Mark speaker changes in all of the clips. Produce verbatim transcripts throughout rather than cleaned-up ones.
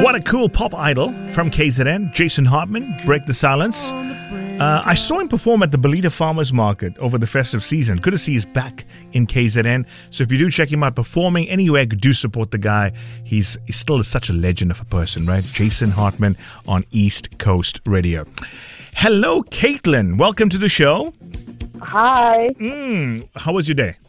Speaker 1: What a cool pop idol from K Z N, Jason Hartman, Break the Silence. Uh, I saw him perform at the Belita Farmers Market over the festive season. Good to see he's back in K Z N. So if you do check him out performing anywhere, do support the guy. He's, he's still such a legend of a person, right? Jason Hartman on East Coast Radio. Hello, Caitlin. Welcome to the show.
Speaker 2: Hi.
Speaker 1: Mm, how was your day?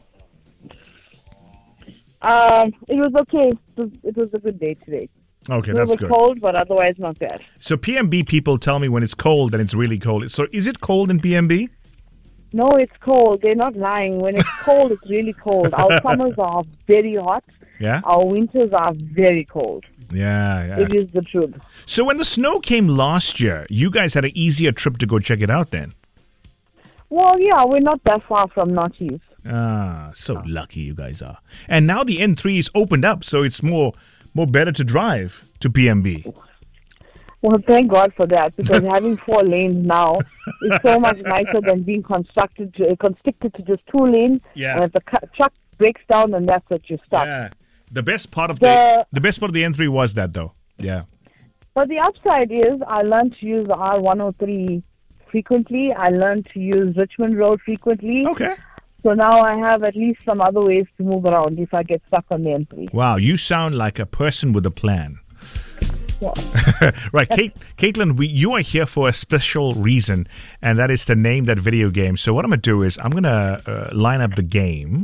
Speaker 2: Um, it was okay. It was, it was a good day today.
Speaker 1: Okay,
Speaker 2: it
Speaker 1: that's
Speaker 2: was
Speaker 1: good.
Speaker 2: cold, but otherwise not bad.
Speaker 1: So P M B people tell me when it's cold, then it's really cold. So is it cold in P M B?
Speaker 2: No, it's cold. They're not lying. When it's cold, it's really cold. Our summers are very hot.
Speaker 1: Yeah?
Speaker 2: Our winters are very cold.
Speaker 1: Yeah, yeah.
Speaker 2: It is the truth.
Speaker 1: So when the snow came last year, you guys had an easier trip to go check it out then?
Speaker 2: Well, yeah, we're not that far from Northeast.
Speaker 1: Ah, so lucky you guys are. And now the N three is opened up, so it's more more better to drive to P M B.
Speaker 2: Well, thank God for that, because having four lanes now is so much nicer than being constructed to, uh, constricted to just two lanes.
Speaker 1: Yeah.
Speaker 2: And if the cu- truck breaks down, then that's what you're stuck.
Speaker 1: Yeah. The best part of
Speaker 2: The-
Speaker 1: the the best part of the N three was that though. Yeah.
Speaker 2: But the upside is I learned to use the R one oh three frequently. I learned to use Richmond Road frequently.
Speaker 1: Okay.
Speaker 2: So now I have at least some other ways to move around if I get stuck on the N three.
Speaker 1: Wow, you sound like a person with a plan.
Speaker 2: Well,
Speaker 1: Right, Kate, Caitlin, we, you are here for a special reason, and that is to name that video game. So what I'm going to do is I'm going to uh, line up the game.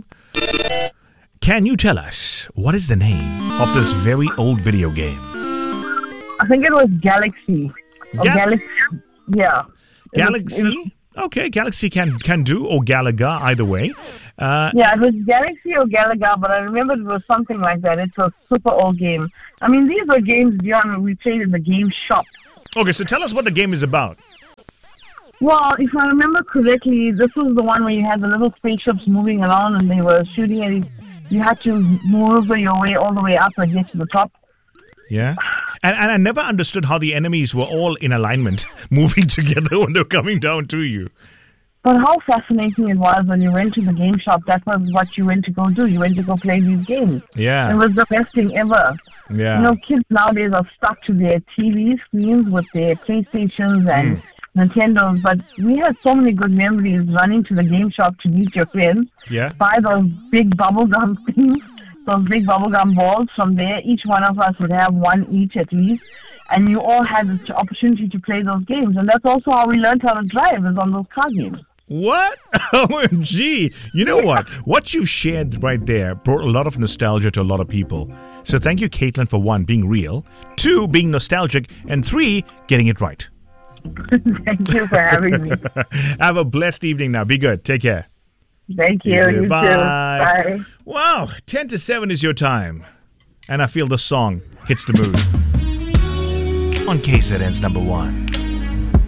Speaker 1: Can you tell us what is the name of this very old video game?
Speaker 2: I think it was Galaxy. Or
Speaker 1: Gal-
Speaker 2: Galaxy. Yeah. It was- it
Speaker 1: Galaxy?
Speaker 2: was-
Speaker 1: Okay, Galaxy can can do, or Galaga, either way. Uh,
Speaker 2: Yeah, it was Galaxy or Galaga, but I remember it was something like that. It's a super old game. I mean, these were games, Dion, we played in the game shop.
Speaker 1: okay, so tell us what the game is about.
Speaker 2: Well, if I remember correctly, this was the one where you had the little spaceships moving around and they were shooting at you. You had to maneuver your way all the way up and get to the top.
Speaker 1: Yeah. And, and I never understood how the enemies were all in alignment, moving together when they were coming down to you.
Speaker 2: But how fascinating it was when you went to the game shop. That was what you went to go do. You went to go play these games.
Speaker 1: Yeah.
Speaker 2: It was the best thing ever.
Speaker 1: Yeah.
Speaker 2: You know, kids nowadays are stuck to their T V screens with their PlayStations and
Speaker 1: Mm.
Speaker 2: Nintendos. But we had so many good memories running to the game shop to meet your friends.
Speaker 1: Yeah.
Speaker 2: Buy those big bubblegum things, those big bubblegum balls. From there, each one of us would have one each at least. And you all had the opportunity to play those games. And that's also how we learned how to drive, is on those car games.
Speaker 1: What? O M G. You know what? What you shared right there brought a lot of nostalgia to a lot of people. So thank you, Caitlin, for one, being real, two, being nostalgic, and three, getting it right.
Speaker 2: Thank you for having me.
Speaker 1: Have a blessed evening now. Be good. Take care.
Speaker 2: Thank you.
Speaker 1: You too.
Speaker 2: You
Speaker 1: Bye.
Speaker 2: too. Bye.
Speaker 1: Wow. ten to seven is your time. And I feel the song hits the mood. On K Z N's number one.